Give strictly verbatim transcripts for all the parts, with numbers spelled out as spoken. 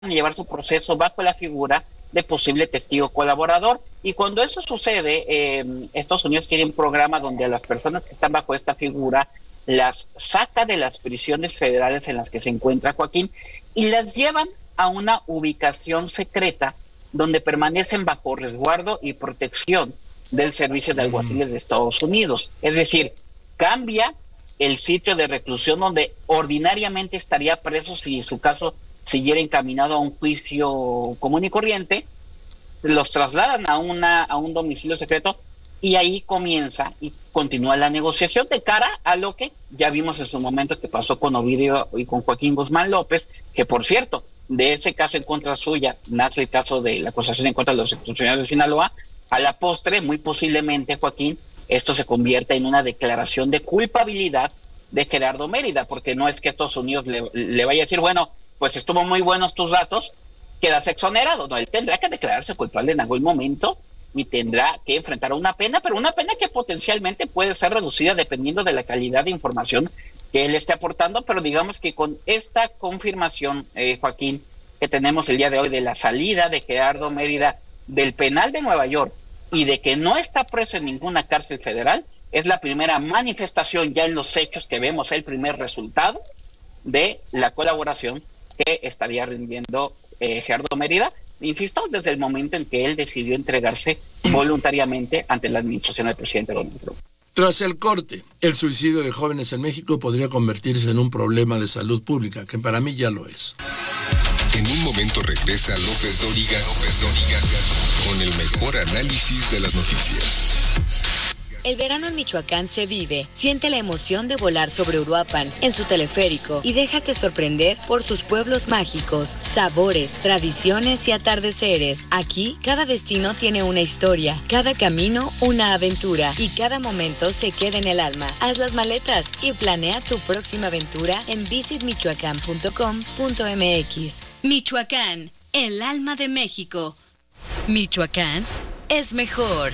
llevar su proceso bajo la figura de posible testigo colaborador. Y cuando eso sucede, eh, Estados Unidos tiene un programa donde a las personas que están bajo esta figura las saca de las prisiones federales en las que se encuentra Joaquín y las llevan a una ubicación secreta donde permanecen bajo resguardo y protección del Servicio de Alguaciles de Estados Unidos. Es decir, cambia el sitio de reclusión donde ordinariamente estaría preso si su caso siguiera encaminado a un juicio común y corriente, los trasladan a una a un domicilio secreto y ahí comienza y continúa la negociación de cara a lo que ya vimos en su momento que pasó con Ovidio y con Joaquín Guzmán López, que por cierto, de ese caso en contra suya nace el caso de la acusación en contra de los exfuncionarios de Sinaloa. A la postre, muy posiblemente, Joaquín, esto se convierta en una declaración de culpabilidad de Gerardo Mérida, porque no es que Estados Unidos le, le vaya a decir, bueno, pues estuvo muy buenos tus datos, quedas exonerado. No, él tendrá que declararse culpable en algún momento y tendrá que enfrentar una pena, pero una pena que potencialmente puede ser reducida dependiendo de la calidad de información que él esté aportando, pero digamos que con esta confirmación, eh, Joaquín, que tenemos el día de hoy de la salida de Gerardo Mérida del penal de Nueva York y de que no está preso en ninguna cárcel federal, es la primera manifestación ya en los hechos que vemos, el primer resultado de la colaboración que estaría rindiendo eh, Gerardo Mérida, insisto, desde el momento en que él decidió entregarse voluntariamente ante la administración del presidente Donald Trump. Tras el corte, el suicidio de jóvenes en México podría convertirse en un problema de salud pública, que para mí ya lo es. En un momento regresa López Dóriga, López Dóriga, con el mejor análisis de las noticias. El verano en Michoacán se vive. Siente la emoción de volar sobre Uruapan en su teleférico y déjate sorprender por sus pueblos mágicos, sabores, tradiciones y atardeceres. Aquí, cada destino tiene una historia, cada camino una aventura y cada momento se queda en el alma. Haz las maletas y planea tu próxima aventura en visit michoacán punto com punto m x. Michoacán, el alma de México. Michoacán es mejor.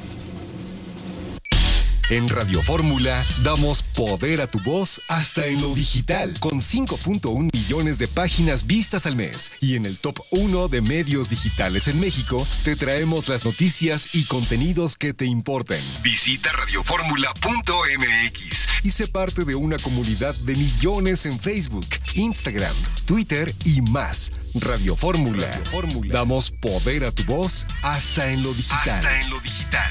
En Radio Fórmula damos poder a tu voz hasta en lo digital, con cinco punto uno millones de páginas vistas al mes. Y en el top uno de medios digitales en México, te traemos las noticias y contenidos que te importan. Visita radio fórmula punto m x y sé parte de una comunidad de millones en Facebook, Instagram, Twitter y más. Radio Fórmula. Radio Fórmula. Damos poder a tu voz hasta en lo digital. Hasta en lo digital.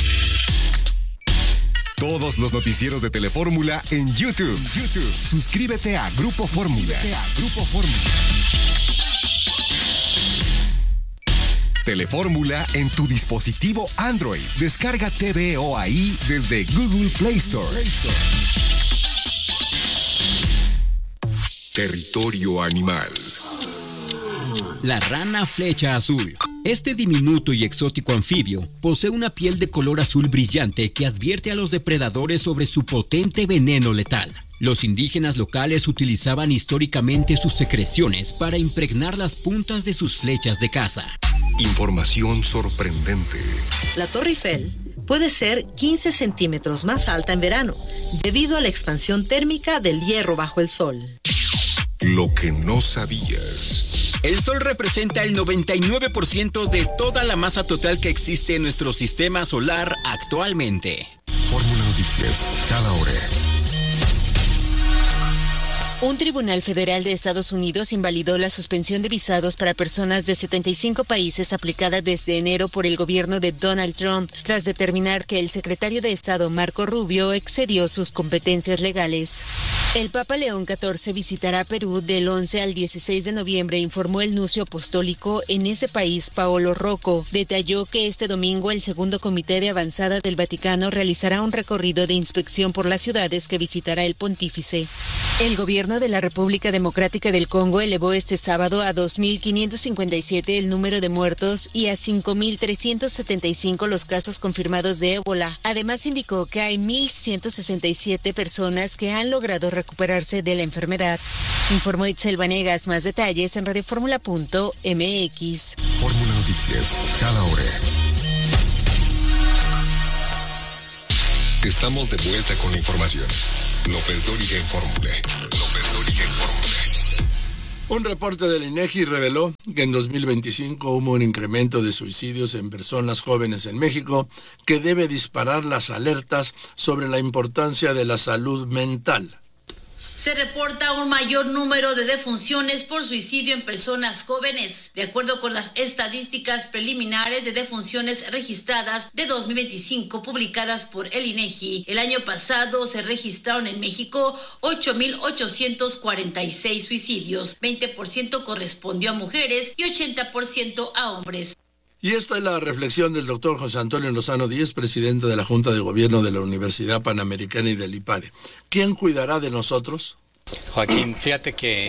Todos los noticieros de Telefórmula en YouTube. YouTube. Suscríbete a Grupo Fórmula. a Grupo Fórmula. Telefórmula en tu dispositivo Android. Descarga T V O ahí desde Google Play Store. Play Store. Territorio animal. La rana flecha azul. Este diminuto y exótico anfibio posee una piel de color azul brillante que advierte a los depredadores sobre su potente veneno letal. Los indígenas locales utilizaban históricamente sus secreciones para impregnar las puntas de sus flechas de caza. Información sorprendente. La Torre Eiffel puede ser quince centímetros más alta en verano, debido a la expansión térmica del hierro bajo el sol. Lo que no sabías. El Sol representa el noventa y nueve por ciento de toda la masa total que existe en nuestro sistema solar actualmente. Fórmula Noticias, cada hora. Un tribunal federal de Estados Unidos invalidó la suspensión de visados para personas de setenta y cinco países aplicada desde enero por el gobierno de Donald Trump, tras determinar que el secretario de Estado Marco Rubio excedió sus competencias legales. El Papa León catorce visitará Perú del once al dieciséis de noviembre, informó el nuncio apostólico en ese país, Paolo Rocco. Detalló que este domingo el segundo comité de avanzada del Vaticano realizará un recorrido de inspección por las ciudades que visitará el pontífice. El gobierno de la República Democrática del Congo elevó este sábado a dos mil quinientos cincuenta y siete el número de muertos y a cinco mil trescientos setenta y cinco los casos confirmados de ébola. Además indicó que hay mil ciento sesenta y siete personas que han logrado recuperarse de la enfermedad. Informó Itzel Vanegas. Más detalles en radio fórmula punto m x. Fórmula Noticias, cada hora. Estamos de vuelta con la información. López Dóriga en Fórmula. López Dóriga en Fórmula. Un reporte del INEGI reveló que en dos mil veinticinco hubo un incremento de suicidios en personas jóvenes en México que debe disparar las alertas sobre la importancia de la salud mental. Se reporta un mayor número de defunciones por suicidio en personas jóvenes. De acuerdo con las estadísticas preliminares de defunciones registradas de dos mil veinticinco publicadas por el INEGI, el año pasado se registraron en México ocho mil ochocientos cuarenta y seis suicidios. veinte por ciento correspondió a mujeres y ochenta por ciento a hombres. Y esta es la reflexión del doctor José Antonio Lozano Díez, presidente de la Junta de Gobierno de la Universidad Panamericana y del IPADE. ¿Quién cuidará de nosotros? Joaquín, fíjate que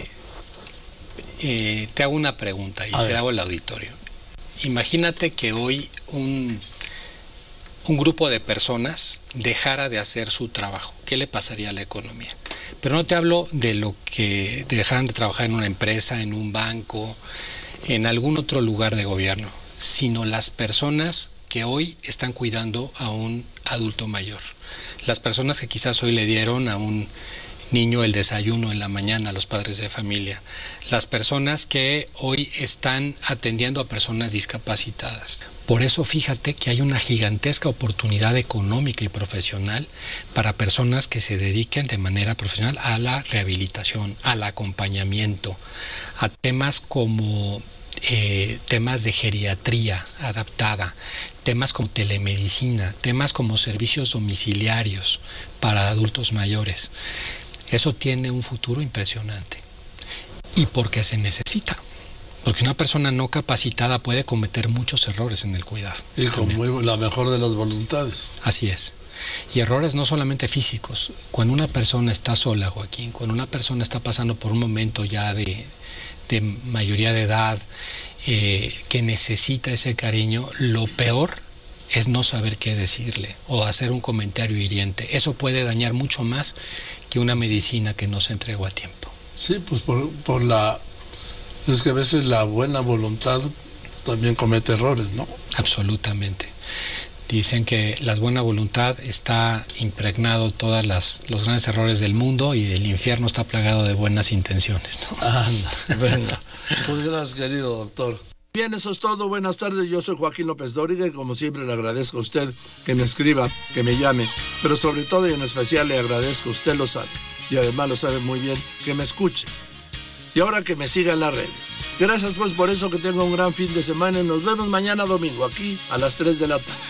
eh, te hago una pregunta y se la hago al auditorio. Imagínate que hoy un, un grupo de personas dejara de hacer su trabajo. ¿Qué le pasaría a la economía? Pero no te hablo de lo que de dejaran de trabajar en una empresa, en un banco, en algún otro lugar de gobierno, sino las personas que hoy están cuidando a un adulto mayor. Las personas que quizás hoy le dieron a un niño el desayuno en la mañana, a los padres de familia. Las personas que hoy están atendiendo a personas discapacitadas. Por eso fíjate que hay una gigantesca oportunidad económica y profesional para personas que se dediquen de manera profesional a la rehabilitación, al acompañamiento, a temas como Eh, temas de geriatría adaptada, temas como telemedicina, temas como servicios domiciliarios para adultos mayores. Eso tiene un futuro impresionante. ¿Y por qué se necesita? Porque una persona no capacitada puede cometer muchos errores en el cuidado. Y con muy, la mejor de las voluntades. Así es. Y errores no solamente físicos. Cuando una persona está sola, Joaquín, cuando una persona está pasando por un momento ya de de mayoría de edad, eh, que necesita ese cariño, lo peor es no saber qué decirle o hacer un comentario hiriente. Eso puede dañar mucho más que una medicina que no se entregó a tiempo. Sí, pues por, por la... Es que a veces la buena voluntad también comete errores, ¿no? Absolutamente. Dicen que la buena voluntad está impregnado todos los grandes errores del mundo y el infierno está plagado de buenas intenciones, ¿no? Anda, venga. Pues gracias, querido doctor. Bien, eso es todo. Buenas tardes. Yo soy Joaquín López Dóriga y como siempre le agradezco a usted que me escriba, que me llame, pero sobre todo y en especial le agradezco, usted lo sabe, y además lo sabe muy bien, que me escuche. Y ahora que me siga en las redes. Gracias pues por eso, que tenga un gran fin de semana y nos vemos mañana domingo aquí a las tres de la tarde.